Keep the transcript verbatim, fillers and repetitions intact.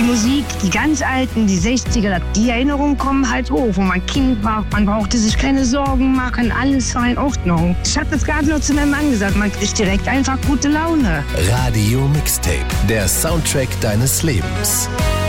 Musik, die ganz alten, die sechziger, die Erinnerungen kommen halt hoch, wo man Kind war. Man brauchte sich keine Sorgen machen, alles war in Ordnung. Ich habe das gerade noch zu meinem Mann gesagt, man kriegt direkt einfach gute Laune. Radio Mixtape, der Soundtrack deines Lebens.